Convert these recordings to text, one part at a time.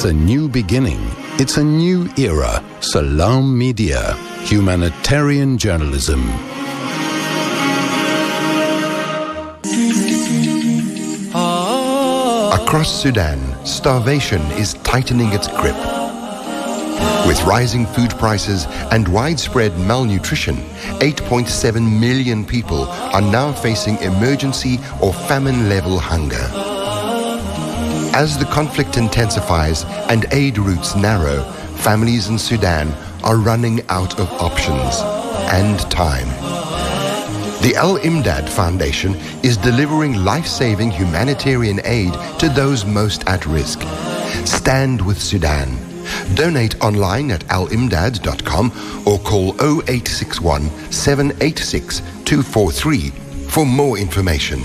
a new beginning. It's a new era. Salam Media. Humanitarian journalism. Across Sudan, starvation is tightening its grip. With rising food prices and widespread malnutrition, 8.7 million people are now facing emergency or famine-level hunger. As the conflict intensifies and aid routes narrow, families in Sudan are running out of options and time. The Al-Imdad Foundation is delivering life-saving humanitarian aid to those most at risk. Stand with Sudan. Donate online at alimdad.com or call 0861 786 243 for more information.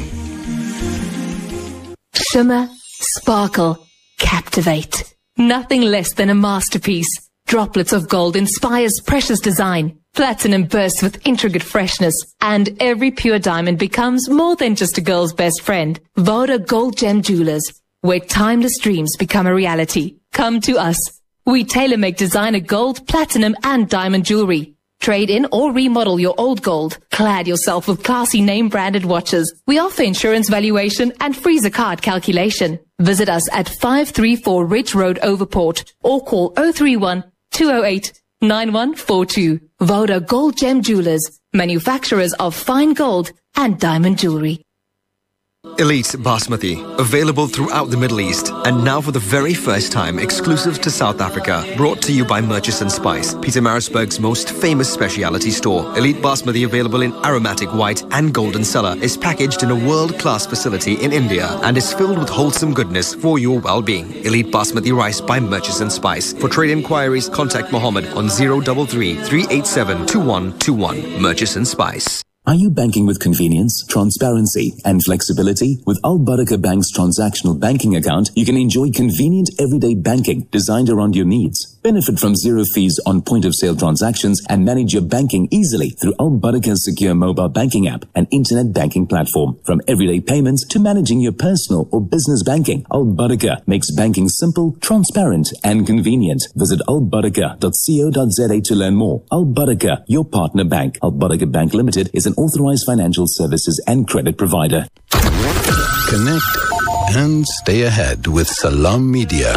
Shimmer, sparkle, captivate. Nothing less than a masterpiece. Droplets of gold inspires precious design. Platinum bursts with intricate freshness, and every pure diamond becomes more than just a girl's best friend. Voda Gold Gem Jewelers, where timeless dreams become a reality. Come to us. We tailor-make designer gold, platinum, and diamond jewelry. Trade in or remodel your old gold. Clad yourself with classy name-branded watches. We offer insurance valuation and free zakat calculation. Visit us at 534 Ridge Road, Overport, or call 031 208 9142. Voda Gold Gem Jewelers, manufacturers of fine gold and diamond jewelry. Elite Basmati, available throughout the Middle East, and now for the very first time exclusive to South Africa, brought to you by Murchison Spice, Pietermaritzburg's most famous specialty store. Elite Basmati, available in aromatic white and golden cellar, is packaged in a world-class facility in India and is filled with wholesome goodness for your well-being. Elite Basmati rice by Murchison Spice. For trade inquiries, contact Mohammed on 033 387 2121. Murchison Spice. Are you banking with convenience, transparency, and flexibility? With Al Barakah Bank's transactional banking account, you can enjoy convenient everyday banking designed around your needs. Benefit from zero fees on point-of-sale transactions and manage your banking easily through Al Barakah's secure mobile banking app and internet banking platform. From everyday payments to managing your personal or business banking, Al Barakah makes banking simple, transparent, and convenient. Visit albarakah.co.za to learn more. Al Barakah, your partner bank. Al Barakah Bank Limited is an authorized financial services and credit provider. Connect and stay ahead with Salam Media.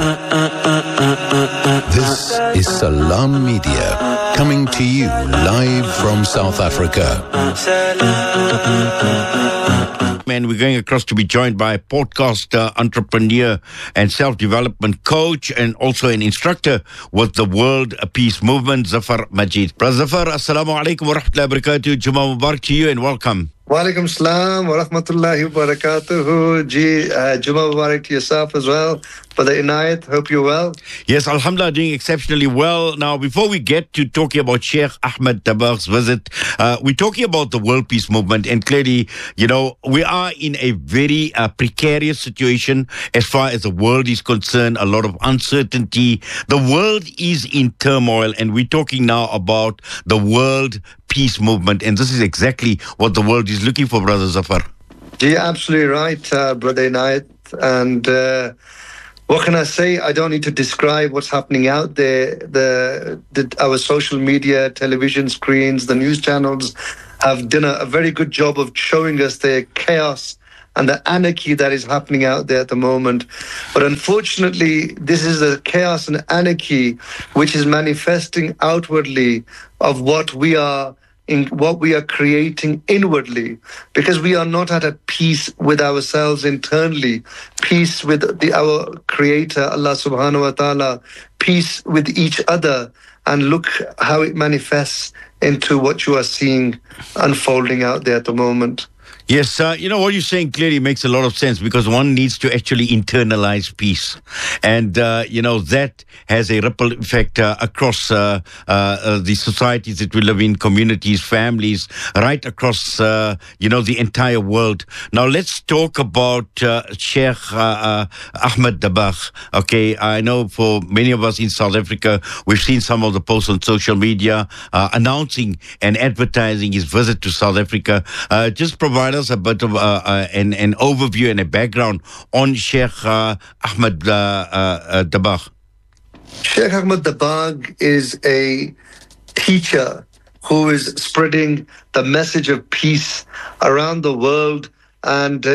This is Salam Media, coming to you live from South Africa. And we're going across to be joined by a podcast entrepreneur and self-development coach, and also an instructor with the World Peace Movement, Zafar Majid. Brother Zafar, assalamu alaikum wa rahmatullahi wa barakatuh. Jummah Mubarak to you and welcome. Wa alaikum salam wa rahmatullahi wa barakatuhu. Jummah Mubarak to yourself as well. Brother Inayat, hope you're well. Yes, alhamdulillah, doing exceptionally well. Now, before we get to talking about Sheikh Ahmed Dabagh's visit, we're talking about the World Peace Movement, and clearly, you know, we are in a very precarious situation as far as the world is concerned, a lot of uncertainty. The world is in turmoil, and we're talking now about the World Peace Movement, and this is exactly what the world is looking for, Brother Zafar. You're absolutely right, Brother Inayat, and what can I say? I don't need to describe what's happening out there. Our social media, television screens, the news channels have done a very good job of showing us the chaos and the anarchy that is happening out there at the moment. But unfortunately, this is the chaos and anarchy which is manifesting outwardly of what we are creating inwardly, because we are not at a peace with ourselves internally, peace with our Creator, Allah subhanahu wa ta'ala, peace with each other, and look how it manifests into what you are seeing unfolding out there at the moment. Yes, you know, what you're saying clearly makes a lot of sense, because one needs to actually internalize peace. And, you know, that has a ripple effect across the societies that we live in, communities, families, right across, you know, the entire world. Now, let's talk about Sheikh Ahmed Dabagh. Okay, I know for many of us in South Africa, we've seen some of the posts on social media announcing and advertising his visit to South Africa. Just provide us a bit of an overview and a background on Sheikh Ahmed Dabagh. Sheikh Ahmad Dabagh is a teacher who is spreading the message of peace around the world, and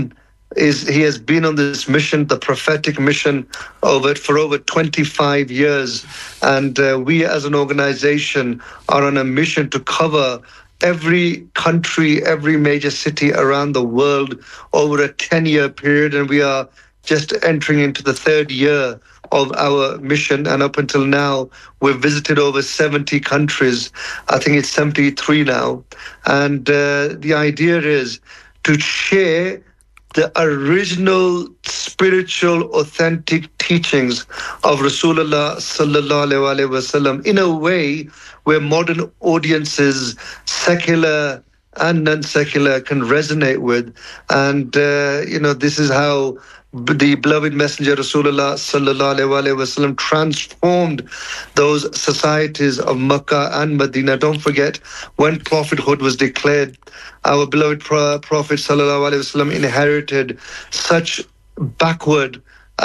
he has been on this mission, the prophetic mission, for over 25 years. And we as an organization are on a mission to cover every country, every major city around the world over a 10-year period. And we are just entering into the third year of our mission, and up until now we've visited over 70 countries. I think it's 73 now. And the idea is to share the original spiritual authentic teachings of Rasulullah sallallahu alaihi wasallam in a way where modern audiences, secular and non-secular, can resonate with. And this is how the beloved messenger Rasulullah sallallahu alaihi wasallam transformed those societies of Makkah and Medina. Don't forget, when prophethood was declared, our beloved Prophet sallallahu alaihi wasallam inherited such backward,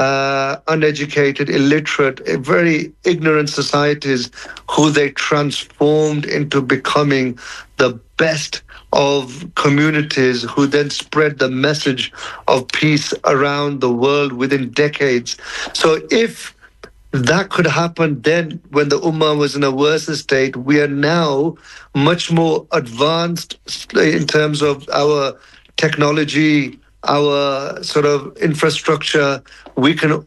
uneducated, illiterate, very ignorant societies who they transformed into becoming the best of communities, who then spread the message of peace around the world within decades. So if that could happen then when the Ummah was in a worse state, we are now much more advanced in terms of our technology, our sort of infrastructure. We can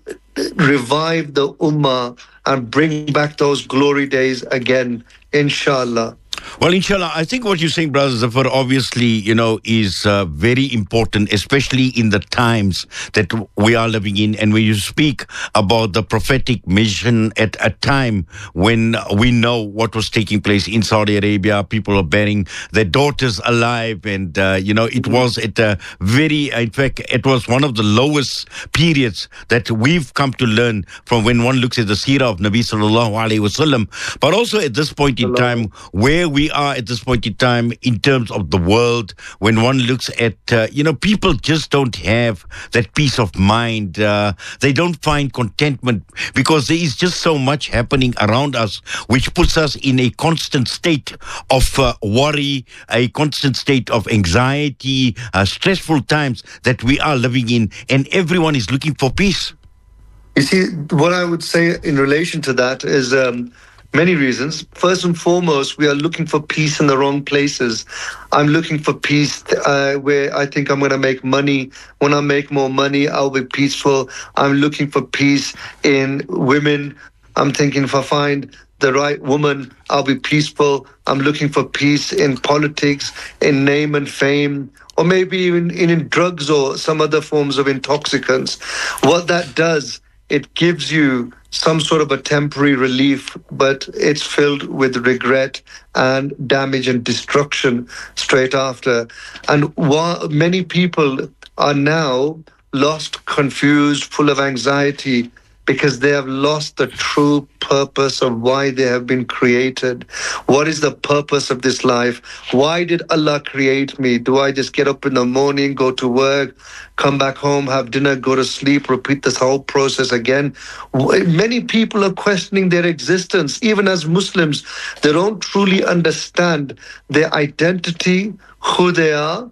revive the Ummah and bring back those glory days again, inshallah. Well, inshallah, I think what you're saying, Brother Zafar, obviously, is very important, especially in the times that we are living in. And when you speak about the prophetic mission at a time when we know what was taking place in Saudi Arabia, people are bearing their daughters alive. And, it was at a in fact, it was one of the lowest periods that we've come to learn from when one looks at the seerah of Nabi sallallahu alaihi wasallam. But also at this point in time, where we are at this point in time in terms of the world, when one looks at, people just don't have that peace of mind. They don't find contentment because there is just so much happening around us, which puts us in a constant state of worry, a constant state of anxiety, stressful times that we are living in, and everyone is looking for peace. You see, what I would say in relation to that is many reasons. First and foremost, we are looking for peace in the wrong places. I'm looking for peace where I think I'm going to make money. When I make more money, I'll be peaceful. I'm looking for peace in women. I'm thinking if I find the right woman, I'll be peaceful. I'm looking for peace in politics, in name and fame, or maybe even in drugs or some other forms of intoxicants. What that does, it gives you some sort of a temporary relief, but it's filled with regret and damage and destruction straight after. And while many people are now lost, confused, full of anxiety, because they have lost the true purpose of why they have been created. What is the purpose of this life? Why did Allah create me? Do I just get up in the morning, go to work, come back home, have dinner, go to sleep, repeat this whole process again? Many people are questioning their existence. Even as Muslims, they don't truly understand their identity, who they are,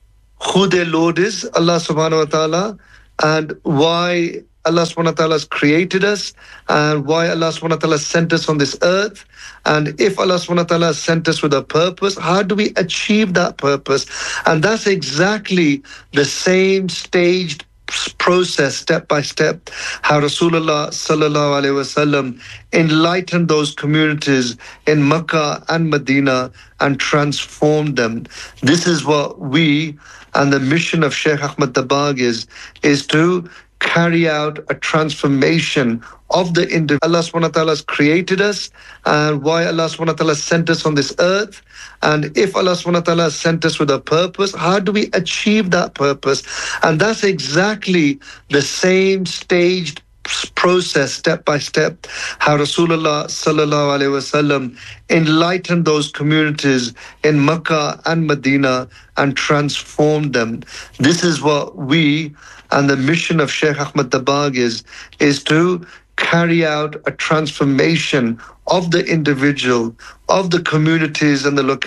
who their Lord is, Allah subhanahu wa ta'ala, and why Allah subhanahu wa ta'ala has created us, and why Allah subhanahu wa ta'ala sent us on this earth. And if Allah subhanahu wa ta'ala sent us with a purpose, how do we achieve that purpose? And that's exactly the same staged process, step by step, how Rasulullah sallallahu alaihi wasallam enlightened those communities in Makkah and Medina and transformed them. This is what we and the mission of Sheikh Ahmad Dabagh is to carry out a transformation of the individual. Allah subhanahu wa ta'ala has created us, and why Allah subhanahu wa ta'ala sent us on this earth. And if Allah subhanahu wa ta'ala sent us with a purpose, how do we achieve that purpose? And that's exactly the same staged process, step by step, how Rasulullah sallallahu alaihi wasallam enlightened those communities in Makkah and Medina and transformed them. This is what we and the mission of Sheikh Ahmad Dabagh is to carry out a transformation of the individual, of the communities and the localities